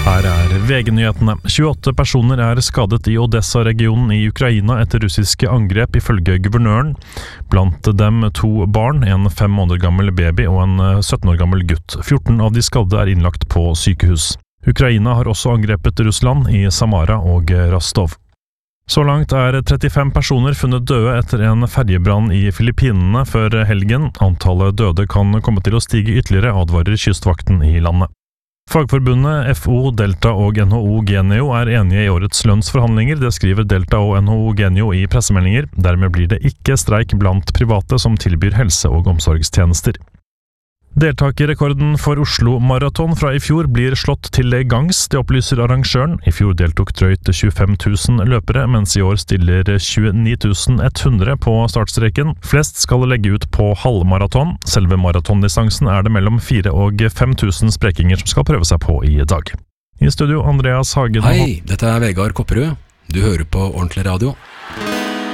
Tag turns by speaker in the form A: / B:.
A: Her VG-nyhetene. 28 personer skadet i Odessa-regionen i Ukraina etter russiske angrep ifølge guvernøren. Blant dem 2 barn, en 5 måneder gammel baby og en 17 år gammel gutt. 14 av de skadde innlagt på sykehus. Ukraina har også angrepet Russland i Samara og Rostov. Så langt 35 personer funnet døde etter en ferjebrann i Filippinene før helgen. Antallet døde kan komme til å stige ytterligere, advarer kystvakten i landet. Fagforbundet FO, Delta og NHO Genio enige i årets lønnsforhandlinger, det skriver Delta og NHO Genio i pressemeldinger. Dermed blir det ikke streik blant private som tilbyr helse- og omsorgstjenester. Deltakerrekorden for Oslo Maraton fra i fjor blir slått til gangs, det opplyser arrangøren. I fjor deltok drøyt 25 000 løpere, mens i år stiller 29 100 på startstreken. Flest skal legge ut på halvmaraton. Selve maratondistansen det mellom 4 og 5 000 sprekinger som skal prøve seg på i dag. I studio Andreas Hagen.
B: Hei, dette Vegard Kopperud. Du hører på Ordentlig Radio.